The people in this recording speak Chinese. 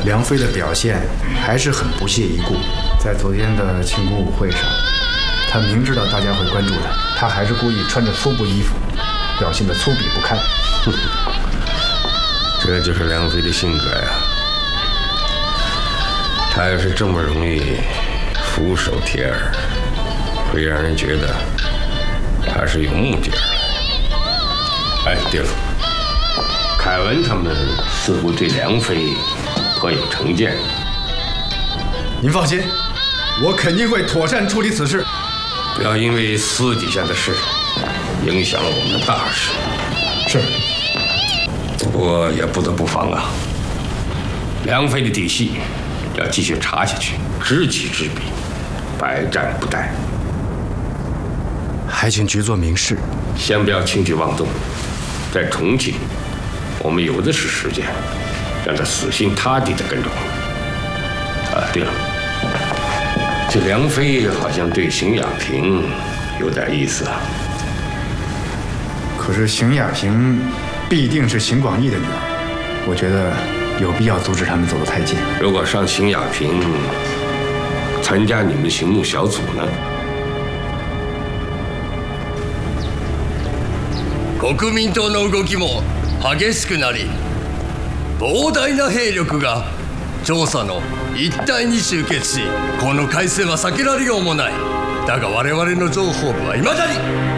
梁妃的表现还是很不屑一顾。在昨天的庆功舞会上，她明知道大家会关注她，她还是故意穿着粗布衣服，表现得粗鄙不堪。 这就是梁妃的性格呀。她要是这么容易俯首帖耳，会让人觉得她是有目的而来。哎，对了，凯文他们似乎对梁妃颇有成见。 您放心，我肯定会妥善处理此事。 不要因为私底下的事影响了我们的大事。 是。 不过也不得不防啊，梁妃的底细要继续查下去，知己知彼，百战不殆。 还请局座明示。 先不要轻举妄动，在重庆，我们有的是时间，让他死心塌地地跟着我们。啊，对了，这梁妃好像对邢雅萍有点意思啊。 可是邢雅萍必定是邢广义的女儿，我觉得有必要阻止他们走得太近。 如果让邢雅萍参加你们邢幕小组呢？ 国民党の動きも激しくなり、膨大な兵力が調査の一帯に集結し、この海戦は避けられようもない。だが我々の情報部は未だに